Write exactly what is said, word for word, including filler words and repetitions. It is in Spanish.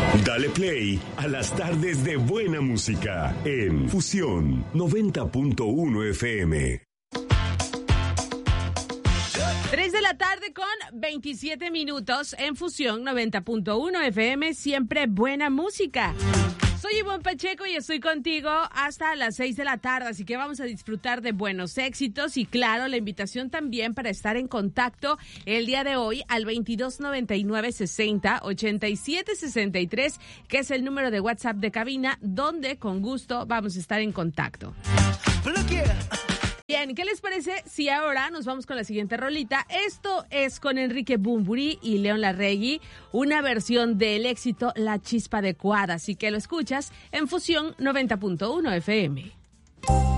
Dale play a las tardes de buena música en Fusión noventa punto uno F M. tres de la tarde con veintisiete minutos en Fusión noventa punto uno F M, siempre buena música. Soy Ivonne Pacheco y estoy contigo hasta las seis de la tarde, así que vamos a disfrutar de buenos éxitos y claro, la invitación también para estar en contacto el día de hoy al veintidós noventa y nueve sesenta ochenta y siete sesenta y tres, que es el número de WhatsApp de cabina, donde con gusto vamos a estar en contacto. Bien, ¿qué les parece si ahora nos vamos con la siguiente rolita? Esto es con Enrique Bunbury y León Larregui, una versión del éxito La Chispa Adecuada, así que lo escuchas en Fusión noventa punto uno F M.